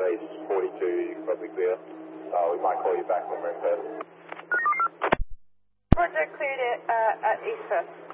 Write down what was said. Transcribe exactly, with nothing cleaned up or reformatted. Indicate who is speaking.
Speaker 1: East forty-two, you can probably clear. Uh, we might call you back when we're in bed.
Speaker 2: Roger, cleared it uh, at East First.